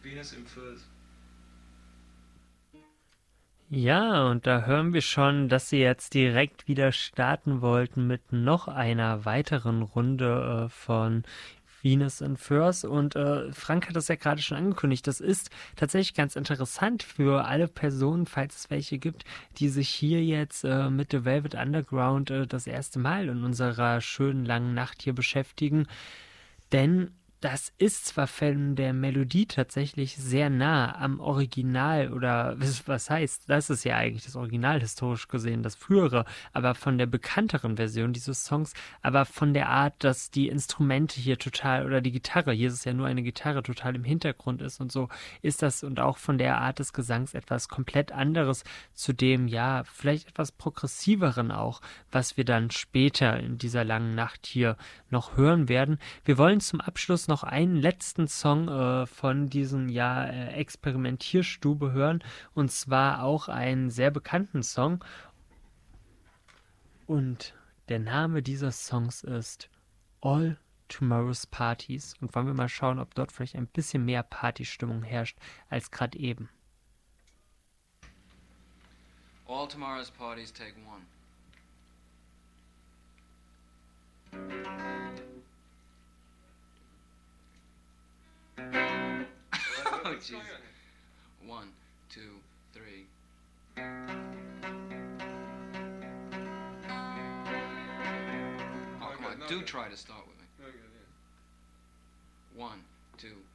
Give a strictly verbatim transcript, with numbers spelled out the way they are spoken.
Venus in Furs. Ja, und da hören wir schon, dass sie jetzt direkt wieder starten wollten mit noch einer weiteren Runde äh, von Venus in Furs. Und äh, Frank hat das ja gerade schon angekündigt. Das ist tatsächlich ganz interessant für alle Personen, falls es welche gibt, die sich hier jetzt äh, mit The Velvet Underground äh, das erste Mal in unserer schönen langen Nacht hier beschäftigen. Denn das ist zwar von der Melodie tatsächlich sehr nah am Original oder was was heißt, das ist ja eigentlich das Original historisch gesehen, das frühere, aber von der bekannteren Version dieses Songs, aber von der Art, dass die Instrumente hier total oder die Gitarre, hier ist es ja nur eine Gitarre, total im Hintergrund ist und so, ist das und auch von der Art des Gesangs etwas komplett anderes zu dem, ja, vielleicht etwas progressiveren auch, was wir dann später in dieser langen Nacht hier noch hören werden. Wir wollen zum Abschluss noch einen letzten Song äh, von diesem Jahr äh, Experimentierstube hören und zwar auch einen sehr bekannten Song und der Name dieses Songs ist All Tomorrow's Parties und wollen wir mal schauen, ob dort vielleicht ein bisschen mehr Partystimmung herrscht als gerade eben. All tomorrow's parties take one. Oh, jeez. One, two, three. Oh, come on. Do try to start with me. One, two,